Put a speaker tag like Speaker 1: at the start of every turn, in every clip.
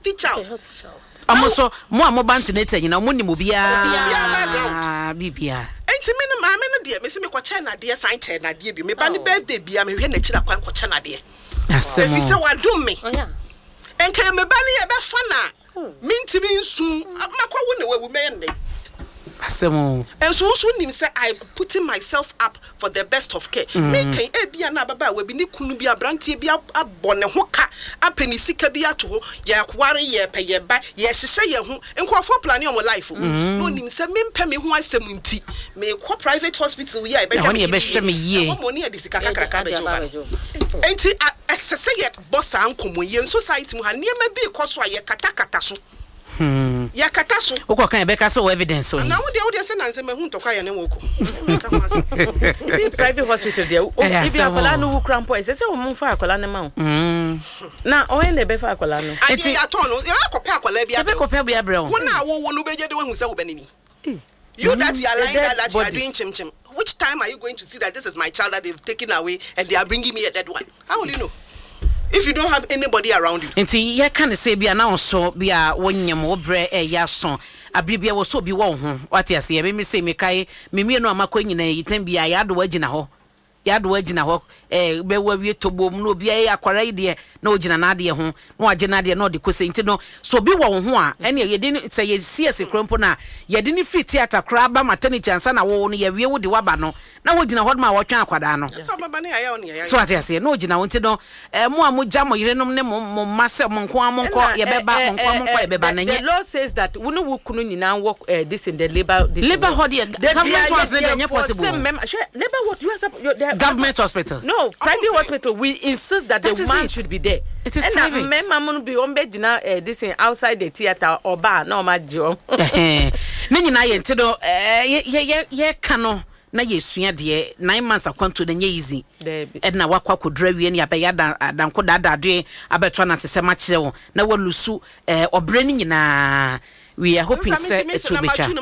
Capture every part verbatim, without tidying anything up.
Speaker 1: healthy child.
Speaker 2: Amoso mo amobantinate nyina mo ni mo bia bibia
Speaker 1: enti me no ma me no de me se me kwa cha na de san che na de bi me ba ne birthday bia me hwe na kira kwan kwa cha na de
Speaker 2: asemo
Speaker 1: efi se wadom me enka me ba ne ye be fa na minti bi nsu makwa wo na wawu me ne
Speaker 2: asemo
Speaker 1: enso so nim say I putting myself up for the best of care me kan e bia na baba we bi ne kunu bi abrantie bi abone ho ka apeni sika bi ato ho ye kware ye pe ye ba ye hyehye ye ho enkofo plan your life no nim say me mpa me ho asem nti me ko private hospital ye be
Speaker 2: ja me be hye me ye
Speaker 1: money e disika kakraka be jo enti asese ye boss ankomo ye society mu ha niam bi koso ye katakata so
Speaker 2: Hmm.
Speaker 1: Ya kataso.
Speaker 2: Oko kan be ka so evidence so.
Speaker 1: Na wo de wo de se na nse me hu ntokwa ye ne wo ko.
Speaker 3: See private hospital there. If you akola no wu crampo, e se se wo mo fa akola ne ma wo. Mm. Na o he na be fa akola no.
Speaker 1: Enti ya to no, ya akopa akola bia.
Speaker 2: E be kopa bia bre wo.
Speaker 1: Wo na wo wo no be je de wo hu se wo benini. You that you are lying that, that you are doing chim chim. Which time are you going to see that this is my child that they've taken away and they are bringing me a dead one? How will you know? If you don't have anybody around you.
Speaker 2: Enti ye kan say bia na so bia wonyam wo bre e ya so abribia wo so bi wo ho wate ase ye me say me kai me mie no amakwa nyina yitan bia ya do wagina ho ya do wagina ho eh be wa wie tobom no bia ya akwara ide na ogina na ade ho na wagina ade na ode kose enti no so bi wo ho a ene ye de say ye C S krompo na ye de ni free theater kra ba maternity ansa na wo no ye wie wo de waba no na wogina ho ma wo twan akwada no
Speaker 1: so baba ne aya oni aya
Speaker 2: so ate ase na ogina wo enti no eh mo a mo ja mo yerenom ne mo mo mase mo nko amonko ye be ba mo nko amonko ye be ba na nye
Speaker 3: the law says that we no kunu nyina work this in the labor this
Speaker 2: labor hod ye government was not possible
Speaker 3: labor what you are
Speaker 2: government hospitals
Speaker 3: no private oh, hospital we insist that the woman
Speaker 2: it.
Speaker 3: should be there.
Speaker 2: It is
Speaker 3: and
Speaker 2: private.
Speaker 3: And mama be on bed na this in outside the theater or bar no ma jo.
Speaker 2: Eh ne nyina ye ntido eh ye ye ye kano na ye sua de nine months akwanto na nye easy. Edna wakwa kodra wie ne abeya dan ko dada de abeto na sese ma kire wo na walusu eh obre ne nyina we are hoping say it will be cha.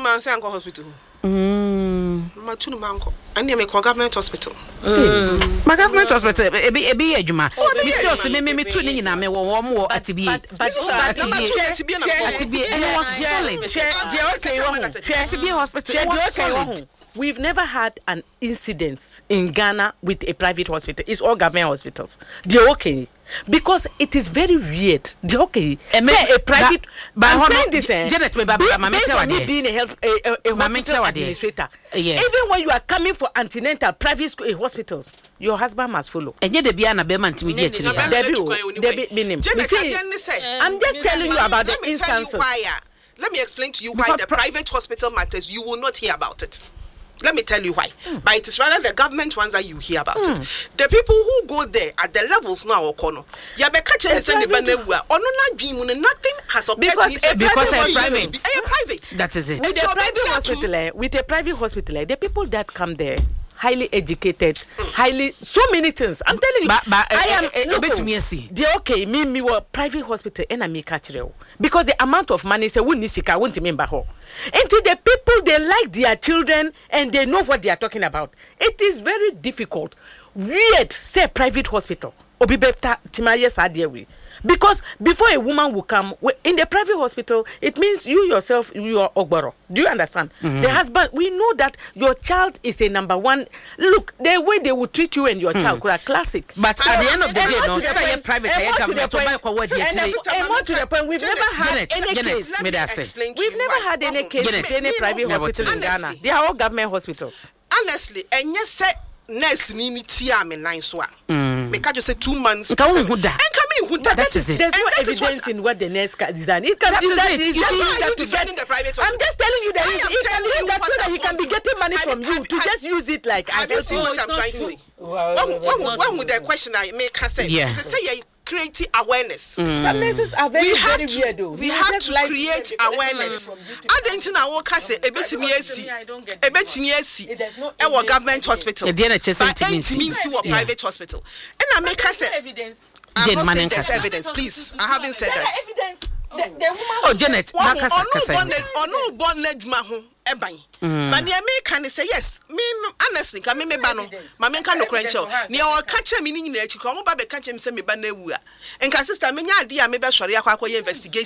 Speaker 1: Mm. Matunu manko. And me call government hospital.
Speaker 2: Mm. My government hospital e be e be adwuma. Me see us me me tu ni nyina me wo wo mo atibie.
Speaker 1: But atibie na
Speaker 2: atibie and it was solid. Atibie hospital.
Speaker 3: We've never had an incident in Ghana with a private hospital. It's all government hospitals. They're okay. Because it is very weird. They're okay. Say a private... But I'm saying this, eh? Janet, based on me being a health a, a, a hospital administrator, yeah. Even when you are coming for antenatal private school, hospitals, your husband must follow. And yet, the Biana Beman to me, I'm just telling you about the instances.
Speaker 1: Let me explain to you why the private hospital matters. You will not hear about it. Let me tell you why. Mm. But it is rather the government ones that you hear about mm. it. The people who go there at the levels now, Okono, nothing has occurred
Speaker 3: because
Speaker 1: to you.
Speaker 3: Because
Speaker 1: a
Speaker 3: private.
Speaker 1: A private.
Speaker 2: That is it.
Speaker 3: With a private hospital, with a private hospital, the people that come there, highly educated, mm. highly so many things. I'm telling you,
Speaker 2: but, but
Speaker 3: I am
Speaker 2: a, a, a bit me see.
Speaker 3: They okay. Me me were private hospital and I me catch you because the amount of money say we need sika won't remember how. Until the people they like their children and they know what they are talking about. It is very difficult. Weird say private hospital. Obi better timaye sadiewi. Because before a woman will come in the private hospital, it means you yourself, you are ogboro. Do you understand? Mm-hmm. The husband, we know that your child is a number one. Look, the way they will treat you and your mm. child, are classic.
Speaker 2: But at the end of the day, no, say private, I
Speaker 3: to the point, we've never had any case. We've never had any case in any private hospital in Ghana. They are all government hospitals.
Speaker 1: Honestly, and yes, say. Nurse ni mi tia me nine so a me ka just say two months
Speaker 2: nka wo huda
Speaker 1: nka me huda
Speaker 2: that is it.
Speaker 3: There's no evidence in what the nurse can design. It can be that easy to get
Speaker 1: the private hospital.
Speaker 3: I'm just telling you that he can do that so that he can be getting money from you to just use it like
Speaker 1: I don't see what I'm trying to say. One with the question I make her say say create awareness.
Speaker 3: Mm. Some nurses are very,
Speaker 1: we
Speaker 3: very
Speaker 1: to,
Speaker 3: weird though.
Speaker 1: We have to like create awareness. I don't know what can say a bit me see. A bit me see. Our government hospital. But it means you a private hospital. And I make her say evidence. I'm not saying there's evidence, please. I haven't said that.
Speaker 3: Evidence. The, the woman
Speaker 2: oh, Janet,
Speaker 1: or no born ledge eban. But near me can say yes. Me honestly, can me me bano. My men can no credential. Near or catch him in the come over catch him send me banewa. And sister, me nya dia me be sure ya kwa investigation.